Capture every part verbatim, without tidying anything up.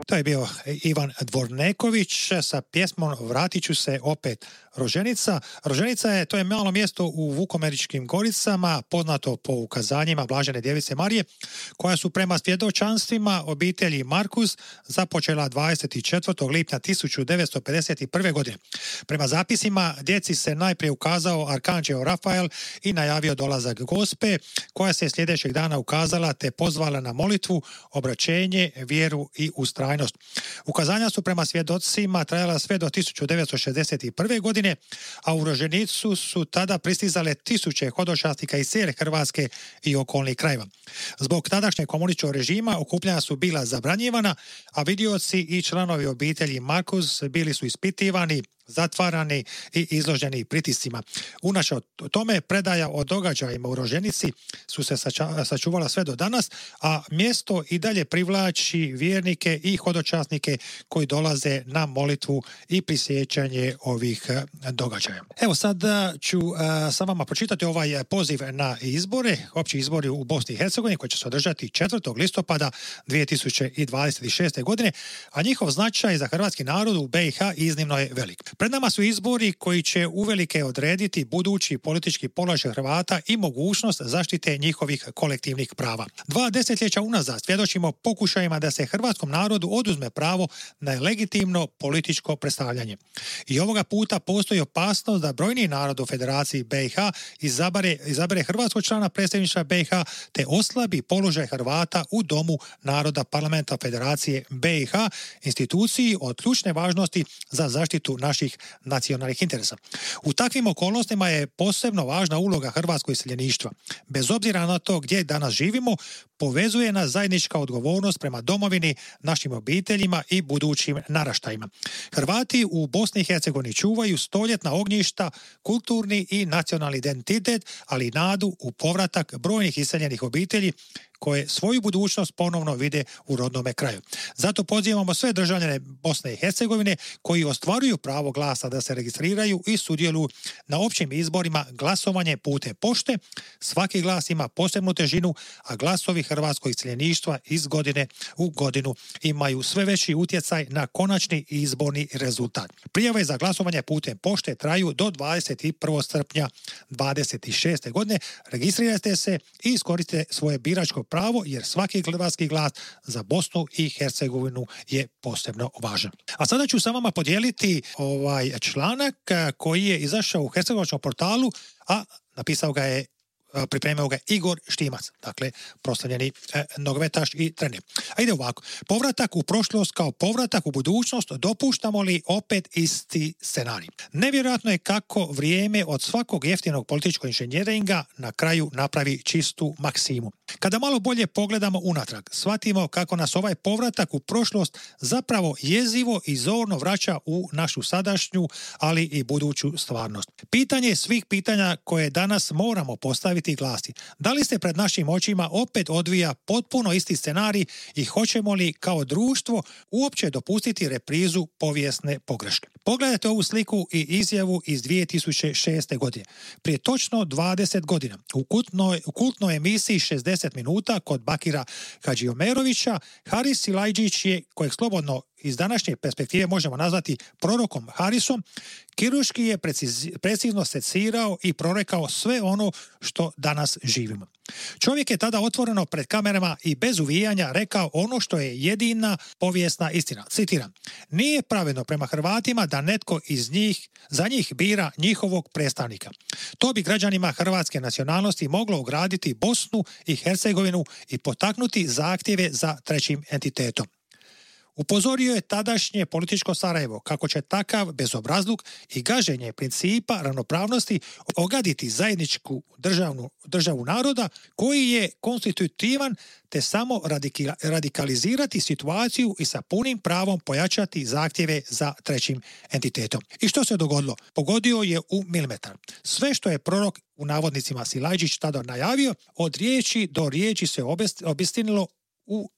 To je bio Ivan Dvorneković sa pjesmom Vratit ću se opet. Roženica. Roženica je, to je malo mjesto u Vukomeričkim Goricama, poznato po ukazanjima Blažene Djevice Marije, koja su prema svjedočanstvima obitelji Markus započela dvadeset četvrtog lipnja tisuću devetsto pedeset prve. godine. Prema zapisima, djeci se najprije ukazao arkanđeo Rafael i najavio dolazak Gospe, koja se sljedećeg dana ukazala te pozvala na molitvu, obraćenje, vjeru i ustrajnost. Ukazanja su prema svjedocima trajala sve do tisuću devetsto šezdeset prve. godine, a u Roženicu su tada pristizale tisuće hodočasnika iz cijele Hrvatske i okolnih krajeva. Zbog tadašnjeg komunističkog režima okupljanja su bila zabranjivana, a vidioci i članovi obitelji Markus bili su ispitivani, zatvarani i izloženi pritiscima. Unačo tome predaja o događajima u Roženici su se sača, sačuvala sve do danas, a mjesto i dalje privlači vjernike i hodočasnike koji dolaze na molitvu i prisjećanje ovih događaja. Evo sad ću uh, sa vama pročitati ovaj poziv na izbore, opći izbori u Bosni i Hercegovini koji će se održati četvrtog listopada dvije tisuće dvadeset šeste. godine, a njihov značaj za hrvatski narod u B i H iznimno je velik. Pred nama su izbori koji će uvelike odrediti budući politički položaj Hrvata i mogućnost zaštite njihovih kolektivnih prava. Dva desetljeća unazad svjedočimo pokušajima da se hrvatskom narodu oduzme pravo na legitimno političko predstavljanje. I ovoga puta postoji opasnost da brojni narod u Federaciji B i H izabere, izabere hrvatskog člana predstavništva B i H te oslabi položaj Hrvata u Domu naroda Parlamenta Federacije B i H, instituciji od ključne važnosti za zaštitu naših nacionalnih interesa. U takvim okolnostima je posebno važna uloga hrvatskog iseljeništva. Bez obzira na to gdje danas živimo, povezuje nas zajednička odgovornost prema domovini, našim obiteljima i budućim naraštajima. Hrvati u Bosni i Hercegovini čuvaju stoljetna ognjišta, kulturni i nacionalni identitet, ali i nadu u povratak brojnih iseljenih obitelji koje svoju budućnost ponovno vide u rodnome kraju. Zato pozivamo sve državljane Bosne i Hercegovine koji ostvaruju pravo glasa da se registriraju i sudjeluju na općim izborima glasovanje putem pošte. Svaki glas ima posebnu težinu, a glasovi hrvatskog iseljeništva iz godine u godinu imaju sve veći utjecaj na konačni izborni rezultat. Prijave za glasovanje putem pošte traju do dvadeset prvog srpnja dvadeset šeste. godine. Registrirajte se i iskoristite svoje biračko pravo, jer svaki hrvatski glas za Bosnu i Hercegovinu je posebno važan. A sada ću sa vama podijeliti ovaj članak koji je izašao u hercegovačkom portalu, a napisao ga je pripremio ga Igor Štimac, dakle proslavljeni e, nogometaš i trener. A ide ovako. Povratak u prošlost kao povratak u budućnost, dopuštamo li opet isti scenarij? Nevjerojatno je kako vrijeme od svakog jeftinog političkog inženjeringa na kraju napravi čistu maksimu. Kada malo bolje pogledamo unatrag, shvatimo kako nas ovaj povratak u prošlost zapravo jezivo i zorno vraća u našu sadašnju, ali i buduću stvarnost. Pitanje svih pitanja koje danas moramo postaviti glasi: da li se pred našim očima opet odvija potpuno isti scenarij i hoćemo li kao društvo uopće dopustiti reprizu povijesne pogreške? Pogledajte ovu sliku i izjavu iz dvije tisuće šeste. godine. Prije točno dvadeset godina u kultnoj, u kultnoj emisiji šezdeset minuta kod Bakira Hadžiomerovića Haris Silajđić je, kojeg slobodno iz današnje perspektive možemo nazvati prorokom Harisom, kirurški je preciz, precizno secirao i prorekao sve ono što danas živimo. Čovjek je tada otvoreno pred kamerama i bez uvijanja rekao ono što je jedina povijesna istina. Citiram: nije pravedno prema Hrvatima da netko iz njih, za njih bira njihovog predstavnika. To bi građanima hrvatske nacionalnosti moglo ugraditi Bosnu i Hercegovinu i potaknuti zahtjeve za trećim entitetom. Upozorio je tadašnje političko Sarajevo kako će takav bezobrazluk i gaženje principa ravnopravnosti ogaditi zajedničku državnu, državu naroda koji je konstitutivan, te samo radikala, radikalizirati situaciju i sa punim pravom pojačati zahtjeve za trećim entitetom. I što se dogodilo? Pogodio je u milimetar. Sve što je prorok u navodnicima Silajđić tada najavio, od riječi do riječi se obistinilo u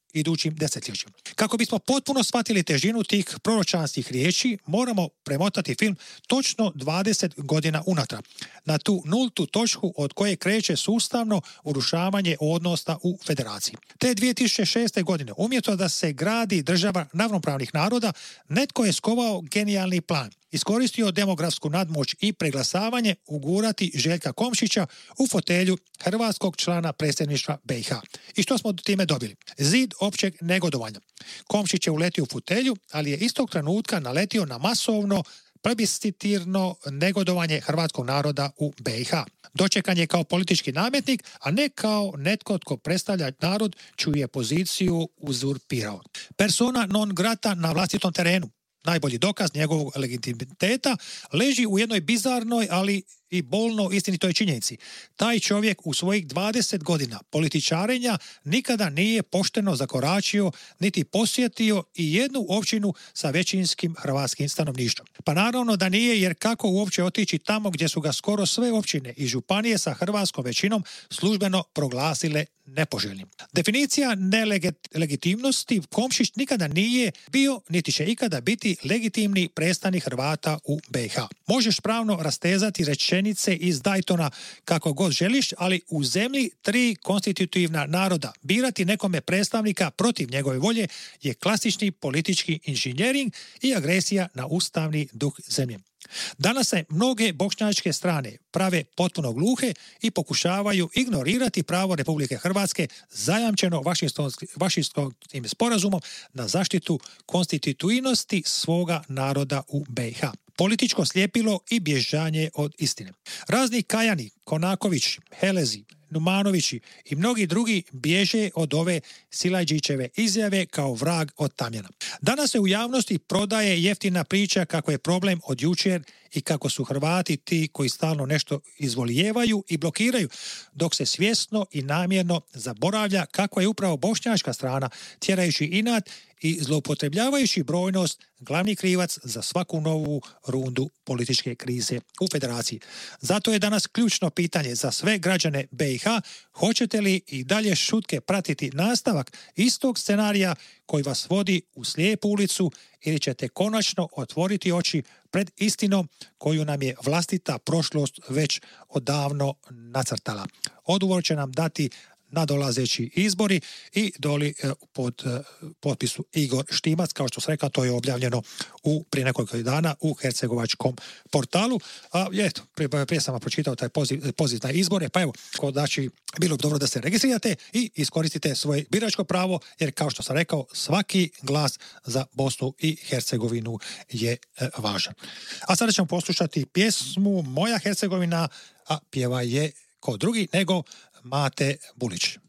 idućim desetljećima. Kako bismo potpuno shvatili težinu tih proročanskih riječi, moramo premotati film točno dvadeset godina unatrag, na tu nultu točku od koje kreće sustavno urušavanje odnosa u federaciji. Te dvije tisuće šeste. godine, umjesto da se gradi država ravnopravnih naroda, netko je skovao genijalni plan. Iskoristio demografsku nadmoć i preglasavanje ugurati Željka Komšića u fotelju hrvatskog člana predsjedništva B i H. I što smo time dobili? Zid općeg negodovanja. Komšić je uletio u fotelju, ali je istog trenutka naletio na masovno plebiscitirno negodovanje hrvatskog naroda u B i H. Dočekan je kao politički nametnik, a ne kao netko tko predstavlja narod čiju je poziciju uzurpirao. Persona non grata na vlastitom terenu. Najbolji dokaz njegovog legitimiteta leži u jednoj bizarnoj, ali i bolno istinitoj činjenici. Taj čovjek u svojih dvadeset godina političarenja nikada nije pošteno zakoračio niti posjetio i jednu općinu sa većinskim hrvatskim stanovništvom. Pa naravno da nije, jer kako uopće otići tamo gdje su ga skoro sve općine i županije sa hrvatskom većinom službeno proglasile nepoželjnim. Definicija nelegitimnosti, Komšić nikada nije bio niti će ikada biti legitimni predstavnik Hrvata u B i H. Možeš pravno rastezati rečenice iz Daytona kako god želiš, ali u zemlji tri konstitutivna naroda birati nekome predstavnika protiv njegove volje je klasični politički inženjering i agresija na ustavni duh zemlje. Danas se mnoge bošnjačke strane prave potpuno gluhe i pokušavaju ignorirati pravo Republike Hrvatske zajamčeno Vašingtonskim sporazumom na zaštitu konstitutivnosti svoga naroda u B i H. Političko sljepilo i bježanje od istine. Razni Kajani, Konaković, Helezi, Numanovići i mnogi drugi bježe od ove Silajđićeve izjave kao vrag od tamjana. Danas se u javnosti prodaje jeftina priča kako je problem od jučer i kako su Hrvati ti koji stalno nešto izvolijevaju i blokiraju, dok se svjesno i namjerno zaboravlja kako je upravo bošnjačka strana, tjerajući inat i zloupotrebljavajući brojnost, glavni krivac za svaku novu rundu političke krize u federaciji. Zato je danas ključno pitanje za sve građane B i H, hoćete li i dalje šutke pratiti nastavak istog scenarija koji vas vodi u slijepu ulicu ili ćete konačno otvoriti oči pred istinom koju nam je vlastita prošlost već odavno nacrtala. Odgovor će nam dati nadolazeći izbori i doli pod potpisu Igor Štimac, kao što sam rekao, to je objavljeno u, prije nekoliko dana u hercegovačkom portalu. A eto, prije, prije sam vam pročitao taj poziv, poziv na izbore, pa evo, znači, bilo bi dobro da se registrirate i iskoristite svoje biračko pravo, jer kao što sam rekao, svaki glas za Bosnu i Hercegovinu je e, važan. A sada ćemo poslušati pjesmu Moja Hercegovina, a pjeva je ko drugi nego Mate Bulić.